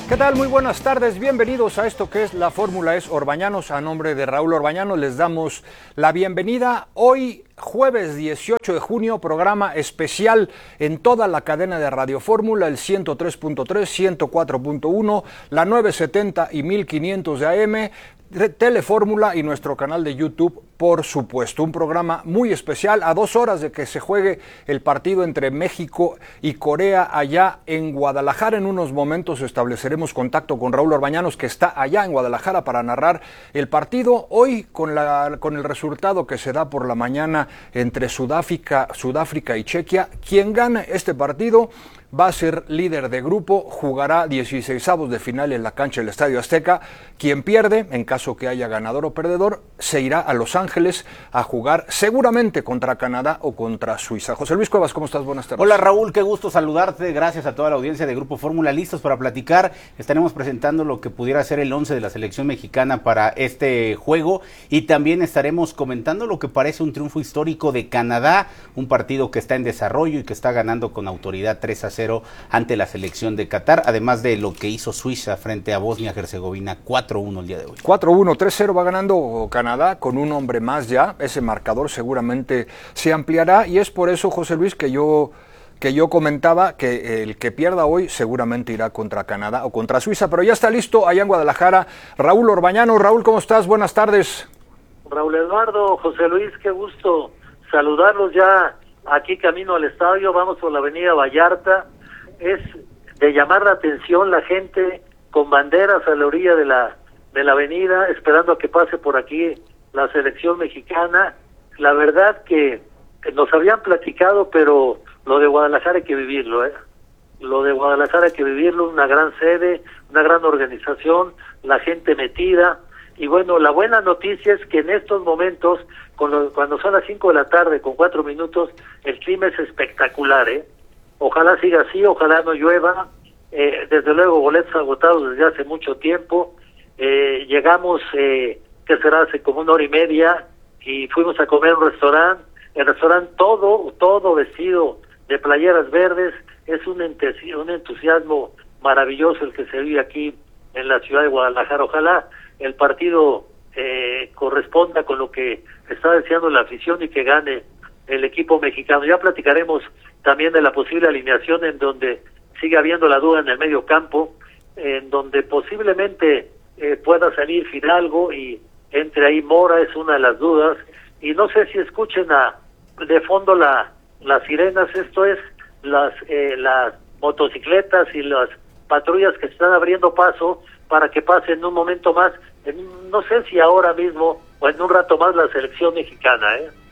¿Qué tal? Muy buenas tardes, bienvenidos a esto que es la Fórmula Es Orbañanos. A nombre de Raúl Orbañanos les damos la bienvenida. Hoy, jueves 18 de junio, programa especial en toda la cadena de Radio Fórmula, el 103.3, 104.1, la 970 y 1500 de AM, Telefórmula y nuestro canal de YouTube, por supuesto. Un programa muy especial a 2 horas de que se juegue el partido entre México y Corea allá en Guadalajara. En unos momentos estableceremos contacto con Raúl Orbañanos, que está allá en Guadalajara para narrar el partido. Hoy con el resultado que se da por la mañana entre Sudáfrica y Chequia, quien gane este partido va a ser líder de grupo, jugará 16avos de final en la cancha del Estadio Azteca. Quien pierde, en caso que haya ganador o perdedor, se irá a Los Ángeles a jugar seguramente contra Canadá o contra Suiza. José Luis Cuevas, ¿cómo estás? Buenas tardes. Hola Raúl, qué gusto saludarte, gracias a toda la audiencia de Grupo Fórmula, listos para platicar. Estaremos presentando lo que pudiera ser el 11 de la selección mexicana para este juego y también estaremos comentando lo que parece un triunfo histórico de Canadá, un partido que está en desarrollo y que está ganando con autoridad 3-0 ante la selección de Qatar, además de lo que hizo Suiza frente a Bosnia-Herzegovina 4-1 el día de hoy. 4-1, 3-0 va ganando Canadá con un hombre más ya. Ese marcador seguramente se ampliará y es por eso, José Luis, que yo comentaba que el que pierda hoy seguramente irá contra Canadá o contra Suiza, pero ya está listo allá en Guadalajara Raúl Orbañanos. Raúl, ¿cómo estás? Buenas tardes. Raúl Eduardo, José Luis, qué gusto saludarlos ya aquí camino al estadio. Vamos por la avenida Vallarta. Es de llamar la atención la gente con banderas a la orilla de la avenida, esperando a que pase por aquí la selección mexicana. La verdad que nos habían platicado, pero lo de Guadalajara hay que vivirlo, Lo de Guadalajara hay que vivirlo, una gran sede, una gran organización, la gente metida. Y bueno, la buena noticia es que en estos momentos, cuando son las 5 de la tarde con 4 minutos, el clima es espectacular, Ojalá siga así, ojalá no llueva. Desde luego, boletos agotados desde hace mucho tiempo. Llegamos, que será hace como 1 hora y media, y fuimos a comer a un restaurante. El restaurante todo vestido de playeras verdes. Es un entusiasmo maravilloso el que se vive aquí en la ciudad de Guadalajara. Ojalá el partido corresponda con lo que está deseando la afición y que gane el equipo mexicano. Ya platicaremos también de la posible alineación, en donde sigue habiendo la duda en el medio campo, en donde posiblemente pueda salir Fidalgo y entre ahí Mora, es una de las dudas. Y no sé si escuchen de fondo las sirenas. Esto es las motocicletas y las patrullas que están abriendo paso para que pase en un momento más, no sé si ahora mismo o en un rato más, la selección mexicana,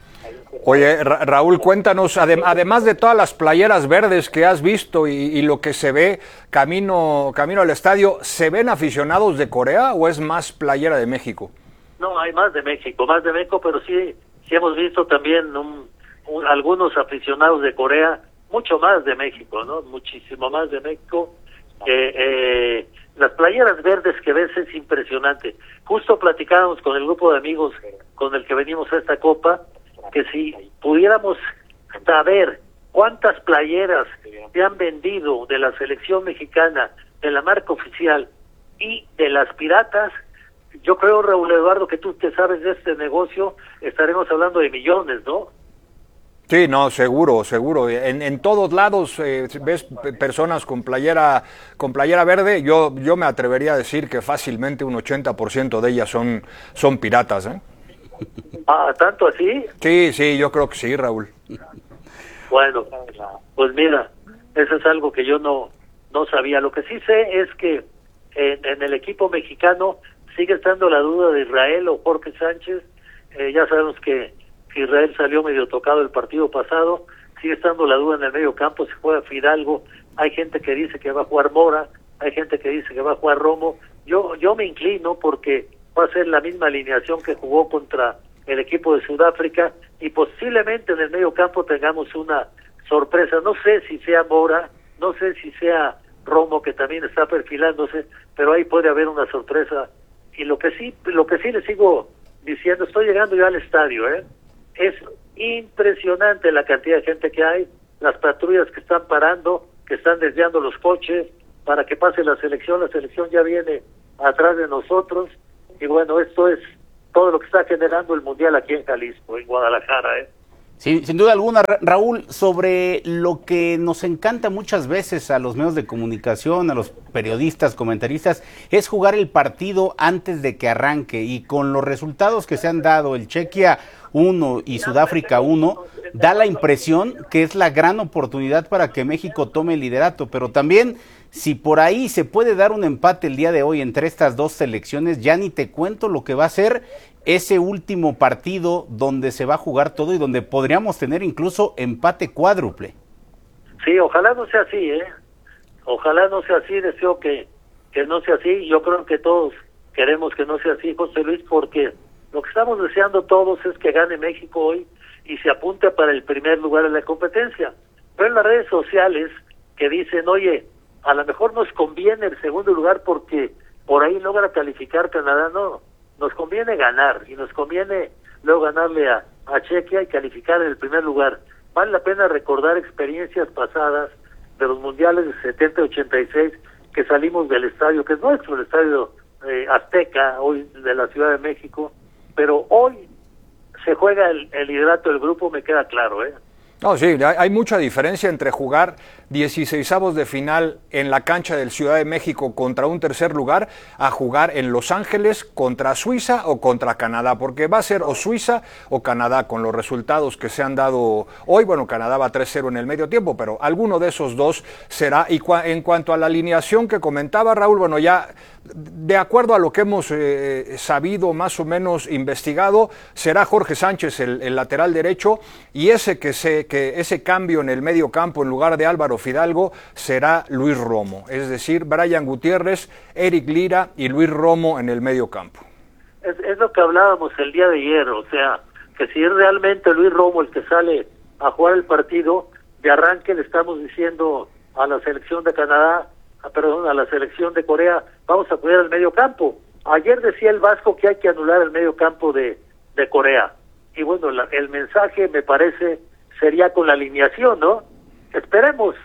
Oye, Raúl, cuéntanos, además de todas las playeras verdes que has visto y lo que se ve camino al estadio, ¿se ven aficionados de Corea o es más playera de México? No, hay más de México, pero sí hemos visto también algunos aficionados de Corea, mucho más de México, ¿no? Muchísimo más de México. Las playeras verdes que ves es impresionante. Justo platicábamos con el grupo de amigos con el que venimos a esta Copa, que si pudiéramos saber cuántas playeras se han vendido de la selección mexicana, de la marca oficial y de las piratas, yo creo, Raúl Eduardo, que tú que sabes de este negocio, estaremos hablando de millones, ¿no? Sí, no, seguro. En todos lados ves personas con playera verde. Yo me atrevería a decir que fácilmente un 80% de ellas son piratas, ¿Tanto así? Sí, yo creo que sí, Raúl. Bueno, pues mira, eso es algo que yo no sabía. Lo que sí sé es que en el equipo mexicano sigue estando la duda de Israel o Jorge Sánchez. Ya sabemos que Israel salió medio tocado el partido pasado. Sigue estando la duda en el medio campo si juega Fidalgo. Hay gente que dice que va a jugar Mora, hay gente que dice que va a jugar Romo. Yo me inclino porque va a ser la misma alineación que jugó contra el equipo de Sudáfrica, y posiblemente en el medio campo tengamos una sorpresa. No sé si sea Mora, no sé si sea Romo, que también está perfilándose, pero ahí puede haber una sorpresa. Y lo que sí le sigo diciendo, estoy llegando ya al estadio, es impresionante la cantidad de gente que hay, las patrullas que están parando, que están desviando los coches, para que pase la selección ya viene atrás de nosotros, y bueno, esto es todo lo que está generando el Mundial aquí en Jalisco, en Guadalajara, Sí, sin duda alguna, Raúl, sobre lo que nos encanta muchas veces a los medios de comunicación, a los periodistas, comentaristas, es jugar el partido antes de que arranque, y con los resultados que se han dado, el Chequia 1 y Sudáfrica 1, da la impresión que es la gran oportunidad para que México tome el liderato, pero también si por ahí se puede dar un empate el día de hoy entre estas dos selecciones, ya ni te cuento lo que va a ser ese último partido donde se va a jugar todo y donde podríamos tener incluso empate cuádruple. Sí, ojalá no sea así, ojalá no sea así, deseo que no sea así. Yo creo que todos queremos que no sea así, José Luis, porque lo que estamos deseando todos es que gane México hoy y se apunte para el primer lugar en la competencia. Pero en las redes sociales que dicen, oye, a lo mejor nos conviene el segundo lugar porque por ahí logra calificar Canadá, no. Nos conviene ganar, y nos conviene luego ganarle a Chequia y calificar en el primer lugar. Vale la pena recordar experiencias pasadas de los mundiales de 70 y 86, que salimos del estadio, que es nuestro, el estadio Azteca, hoy de la Ciudad de México, pero hoy se juega el liderato del grupo, me queda claro, No, sí, hay mucha diferencia entre jugar 16avos de final en la cancha del Ciudad de México contra un tercer lugar a jugar en Los Ángeles contra Suiza o contra Canadá, porque va a ser o Suiza o Canadá con los resultados que se han dado hoy. Bueno, Canadá va 3-0 en el medio tiempo, pero alguno de esos dos será. Y en cuanto a la alineación que comentaba Raúl, bueno, ya de acuerdo a lo que hemos sabido, más o menos investigado, será Jorge Sánchez el lateral derecho, y ese cambio en el medio campo en lugar de Álvaro Fidalgo será Luis Romo, es decir, Brian Gutiérrez, Eric Lira y Luis Romo en el medio campo. Es lo que hablábamos el día de ayer, o sea, que si es realmente Luis Romo el que sale a jugar el partido, de arranque le estamos diciendo a la selección de Canadá, a la selección de Corea, vamos a cuidar el medio campo. Ayer decía el Vasco que hay que anular el medio campo de Corea, y bueno, el mensaje me parece sería con la alineación, ¿no? Esperemos,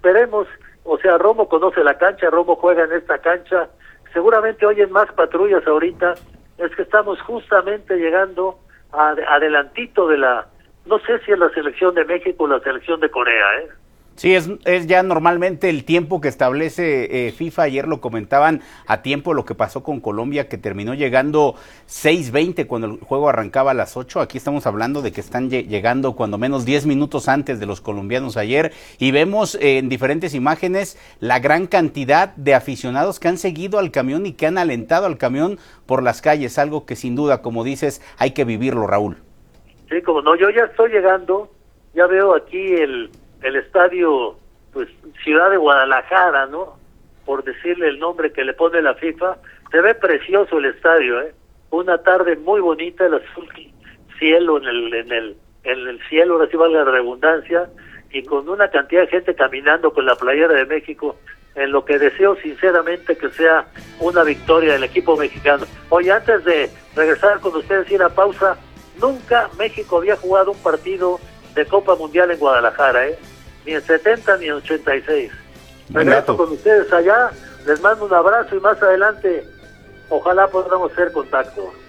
o sea, Romo conoce la cancha, Romo juega en esta cancha, seguramente oyen más patrullas ahorita, es que estamos justamente llegando adelantito de no sé si es la selección de México o la selección de Corea, Sí, es ya normalmente el tiempo que establece FIFA. Ayer lo comentaban a tiempo lo que pasó con Colombia, que terminó llegando 6:20 cuando el juego arrancaba a las 8. Aquí estamos hablando de que están llegando cuando menos 10 minutos antes de los colombianos ayer, y vemos en diferentes imágenes la gran cantidad de aficionados que han seguido al camión y que han alentado al camión por las calles, algo que sin duda, como dices, hay que vivirlo, Raúl. Sí, como no, yo ya estoy llegando, ya veo aquí el estadio, pues, Ciudad de Guadalajara, ¿no? Por decirle el nombre que le pone la FIFA. Se ve precioso el estadio, una tarde muy bonita, el azul cielo en el cielo, ahora sí valga la redundancia, y con una cantidad de gente caminando con la playera de México, en lo que deseo sinceramente que sea una victoria del equipo mexicano. Oye, antes de regresar con ustedes y ir a pausa, nunca México había jugado un partido de Copa Mundial en Guadalajara, ni en 70 ni en 86. Regreso con ustedes allá, les mando un abrazo y más adelante ojalá podamos hacer contacto.